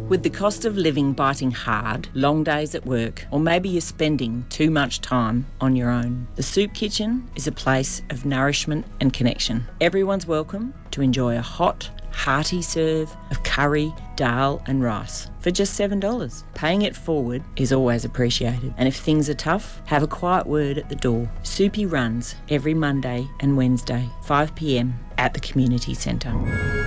With the cost of living biting hard, long days at work, or maybe you're spending too much time on your own, the Soup Kitchen is a place of nourishment and connection. Everyone's welcome to enjoy a hot, hearty serve of curry, dal and rice for just $7. Paying it forward is always appreciated. And if things are tough, have a quiet word at the door. Soupy runs every Monday and Wednesday, 5 p.m. at the community centre.